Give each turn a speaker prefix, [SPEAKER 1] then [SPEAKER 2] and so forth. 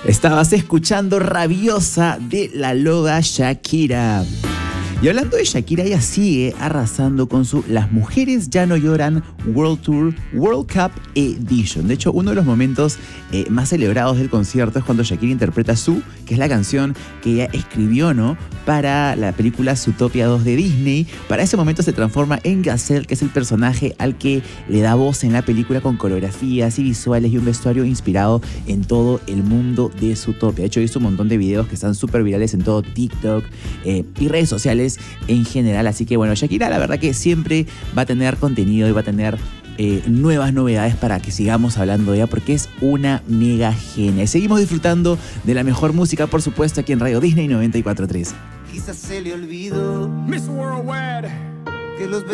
[SPEAKER 1] Estabas escuchando Rabiosa de la loba Shakira. Y hablando de Shakira, ella sigue arrasando con su Las Mujeres Ya No Lloran World Tour World Cup Edition. De hecho, uno de los momentos más celebrados del concierto es cuando Shakira interpreta Su, que es la canción que ella escribió, ¿no?, para la película Zootopia 2 de Disney. Para ese momento se transforma en Gazelle, que es el personaje al que le da voz en la película, con coreografías y visuales y un vestuario inspirado en todo el mundo de Zootopia. De hecho, hizo un montón de videos que están súper virales en todo TikTok y redes sociales en general. Así que bueno, Shakira la verdad que siempre va a tener contenido y va a tener nuevas novedades para que sigamos hablando de ella, porque es una mega genia. Y seguimos disfrutando de la mejor música, por supuesto, aquí en Radio Disney 94.3.
[SPEAKER 2] Quizás se le olvidó Miss Worldwide que los